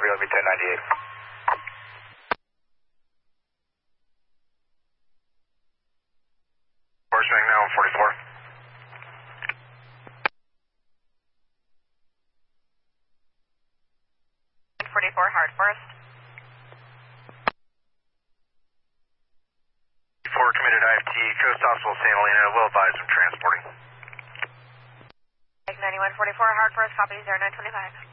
let me 1098. Force ring now, 44. 44, hard first. 4 committed IFT, Coast Hospital St. Helena, will advise I'm transporting. 9144, hard first, copy 0925.